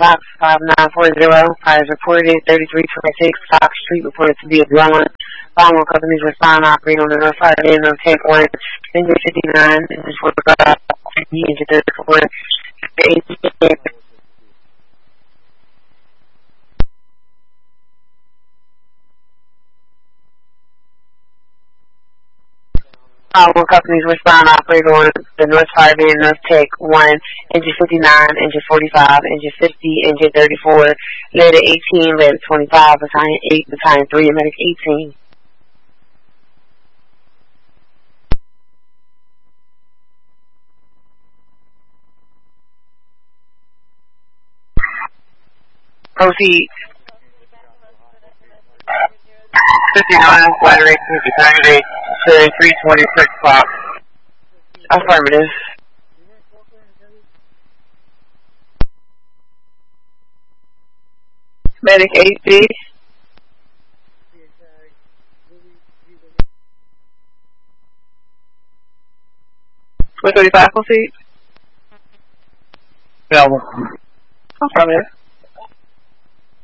Box 5940. Fires reported 3326 Fox Street reported to be a dwelling. Following companies respond operate on the north side of the take 1, engine 59, engine 45, engine 34, Following companies respond operate on the north side of the north take 1, engine 59, engine 45, engine 50, engine 34, letter 18, letter 25, battalion 8, battalion 3, and medic 18. Proceed. 59, letter 18, battalion 8, say 326 Fox. Affirmative. Medic 8B. With 35 proceed. Available. Affirmative.